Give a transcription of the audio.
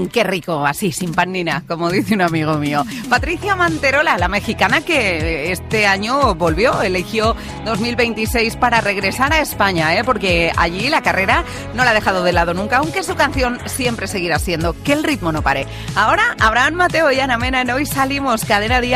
Qué rico, así, sin pan ni nada, como dice un amigo mío. Patricia Manterola, la mexicana que este año volvió, eligió 2026 para regresar a España, porque allí la carrera no la ha dejado de lado nunca, aunque su canción siempre seguirá siendo Que el ritmo no pare. Ahora, Abraham Mateo y Ana Mena en Hoy Salimos, Cadena Día.